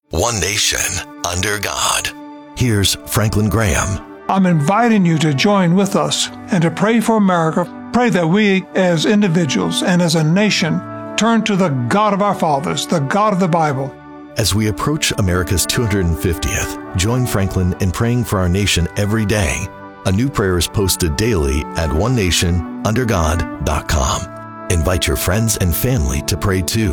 One nation, under God. Here's Franklin Graham. I'm inviting you to join with us and to pray for America. Pray that we, as individuals and as a nation, turn to the God of our fathers, the God of the Bible. As we approach America's 250th, join Franklin in praying for our nation every day. A new prayer is posted daily at onenationundergod.com. Invite your friends and family to pray too.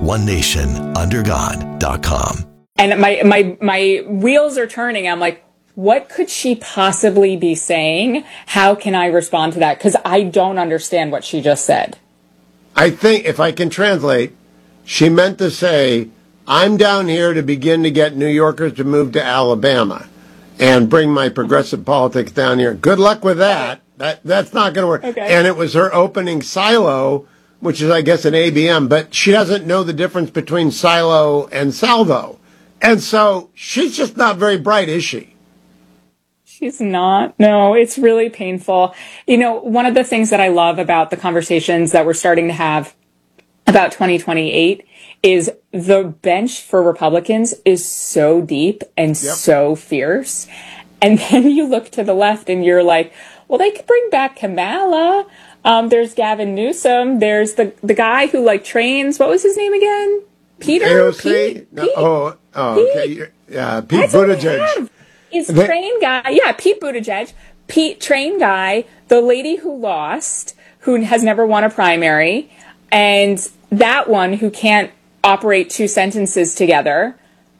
onenationundergod.com. And my wheels are turning. I'm like, what could she possibly be saying? How can I respond to that? Because I don't understand what she just said. I think, if I can translate, she meant to say, I'm down here to begin to get New Yorkers to move to Alabama and bring my progressive politics down here. Good luck with that. That's not going to work. Okay. And it was her opening silo, which is, I guess, an ABM, but she doesn't know the difference between silo and salvo. And so she's just not very bright, is she? She's not. No, it's really painful. You know, one of the things that I love about the conversations that we're starting to have about 2028 is the bench for Republicans is so deep and so fierce. And then you look to the left and you're like, well, they could bring back Kamala. There's Gavin Newsom. There's the guy who trains. What was his name again? Peter? AOC? Okay. Pete Buttigieg. He's train guy. Yeah, Pete Buttigieg. Pete, train guy. The lady who lost, who has never won a primary. And that one who can't operate two sentences together.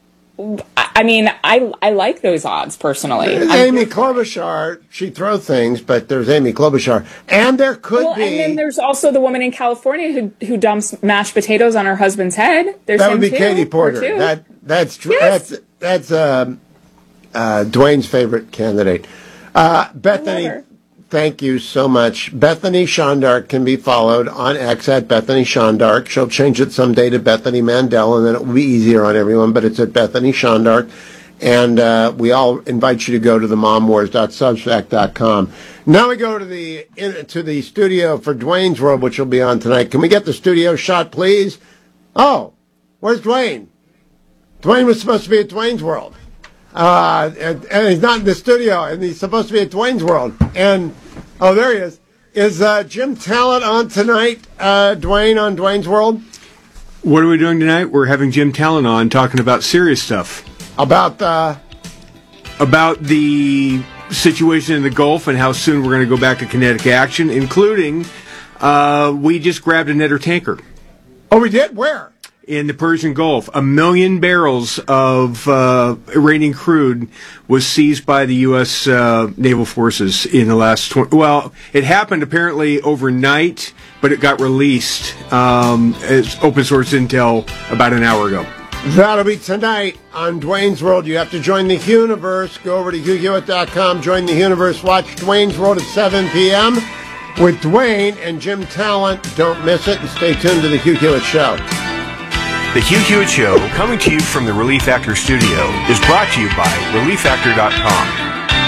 I mean, I like those odds, personally. Amy Klobuchar, she throws things, but there's Amy Klobuchar. And there could be... And then there's also the woman in California who dumps mashed potatoes on her husband's head. There's that would be Katie Porter. That's true. Yes. That's Dwayne's favorite candidate. Bethany, thank you so much. Bethany Shondark can be followed on X at Bethany Shondark. She'll change it someday to Bethany Mandel, and then it will be easier on everyone, but it's at Bethany Shondark. And we all invite you to go to themomwars.substack.com. Now we go to the studio for Dwayne's World, which will be on tonight. Can we get the studio shot, please? Oh, where's Dwayne? Dwayne was supposed to be at Dwayne's World. And he's not in the studio, and he's supposed to be at Dwayne's World. And, oh, there he is. Is Jim Talent on tonight, Dwayne, on Dwayne's World? What are we doing tonight? We're having Jim Talent on, talking about serious stuff. About the situation in the Gulf and how soon we're going to go back to kinetic action, including we just grabbed another tanker. Oh, we did? Where? In the Persian Gulf. 1 million barrels of Iranian crude was seized by the U.S. naval forces in the last 20... Well, it happened apparently overnight, but it got released as open source intel about an hour ago. That'll be tonight on Dwayne's World. You have to join the Universe. Go over to HughHewitt.com, join the Universe, watch Dwayne's World at 7 p.m. with Dwayne and Jim Talent. Don't miss it, and stay tuned to the Hugh Hewitt Show. The Hugh Hewitt Show, coming to you from the Relief Factor studio, is brought to you by ReliefFactor.com.